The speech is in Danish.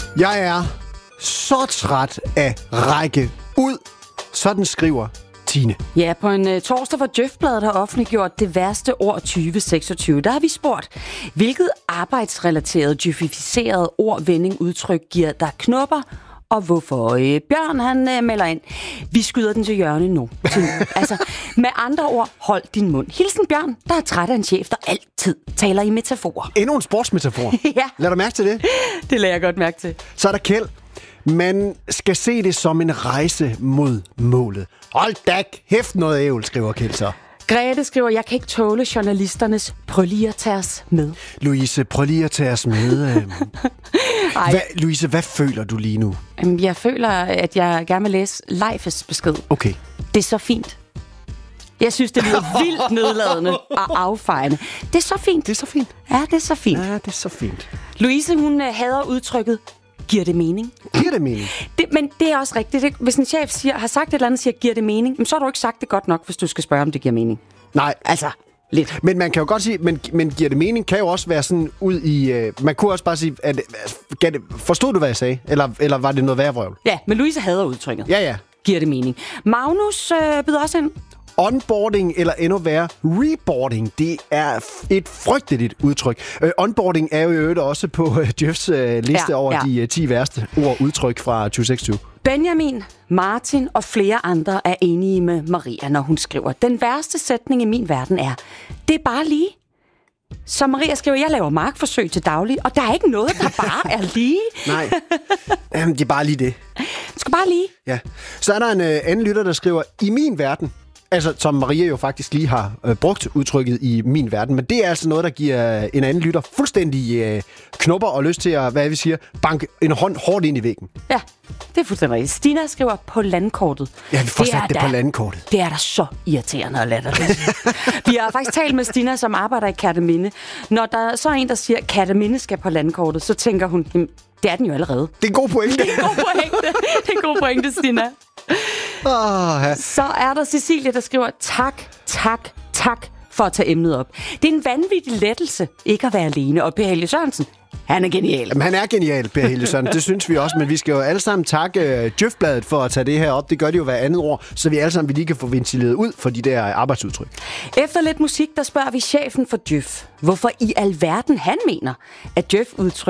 Jeg er så træt af række ud. Sådan skriver Tine. Ja, på en torsdag, hvor Djøf-bladet har offentliggjort det værste år 2026, der har vi spurgt, hvilket arbejdsrelateret, djøfificeret ord, vending, udtryk giver der knopper, og hvorfor Bjørn, han melder ind. Vi skyder den til hjørne nu. Altså, med andre ord, hold din mund. Hilsen Bjørn, der er træt af en chef, der altid taler i metaforer. Endnu en sportsmetafor. Ja. Lad du mærke til det? Det lader jeg godt mærke til. Så er der Kjeld. Man skal se det som en rejse mod målet. Hold da kæft noget ævl, skriver Kjeld så. Grete skriver, jeg kan ikke tåle journalisternes prøv lige at tage os med. Louise, prøv lige at tage os med. Louise, hvad føler du lige nu? Jeg føler, at jeg gerne vil læse Leifes besked. Okay. Det er så fint. Jeg synes, det lyder vildt nedladende og affejende. Det er så fint. Det er så fint. Ja, det er så fint. Ja, det er så fint. Louise, hun hader udtrykket, giver det mening? Giver det mening? Men det er også rigtigt. Hvis en chef har sagt et eller andet, siger, giver det mening? Så har du ikke sagt det godt nok, hvis du skal spørge, om det giver mening. Nej. Altså, lidt. Men man kan jo godt sige, men giver det mening, kan jo også være sådan ud i... man kunne også bare sige, forstod du, hvad jeg sagde? Eller var det noget værre vrøvl? Ja, men Louise hader udtrykket. Ja. Giver det mening? Magnus byder også ind. Onboarding, eller endnu værre, reboarding, det er et frygteligt udtryk. Onboarding er jo i øvrigt også på Djøfs liste over de 10 værste ord udtryk fra 2026. Benjamin, Martin og flere andre er enige med Maria, når hun skriver, den værste sætning i min verden er, det er bare lige. Så Maria skriver, jeg laver markforsøg til daglig, og der er ikke noget, der bare er lige. Nej, det er bare lige det. Det skal bare lige. Ja. Så er der en anden lytter, der skriver, i min verden, altså, som Maria jo faktisk lige har brugt udtrykket i min verden. Men det er altså noget, der giver en anden lytter fuldstændig knopper og lyst til at, hvad vi siger, banke en hånd hårdt ind i væggen. Ja, det er fuldstændig rigtigt. Stina skriver på landkortet. Ja, vi får sat det på landkortet. Det er da så irriterende at lade det. Vi har faktisk talt med Stina, som arbejder i Kerteminde. Når der så er en, der siger, at Kerteminde skal på landkortet, så tænker hun, det er den jo allerede. Det er en god pointe. Det er en god pointe, Stina. Så er der Cecilie, der skriver, tak for at tage emnet op. Det er en vanvittig lettelse ikke at være alene. Og Per Helge Sørensen, han er genial. Jamen, han er genial, Per Helge Sørensen. Det synes vi også, men vi skal jo alle sammen takke Djøf-bladet for at tage det her op. Det gør de jo hver andet år, så vi alle sammen lige kan få ventileret ud for de der arbejdsudtryk. Efter lidt musik, der spørger vi chefen for Djøf, hvorfor i alverden han mener, at Djøf-udtryk